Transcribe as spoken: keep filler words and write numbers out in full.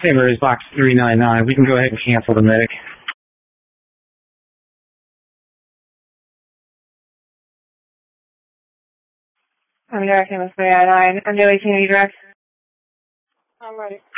Saber is box three nine nine. We can go ahead and cancel the medic. I'm directing with three nine nine. I'm doing T V direct. I'm ready.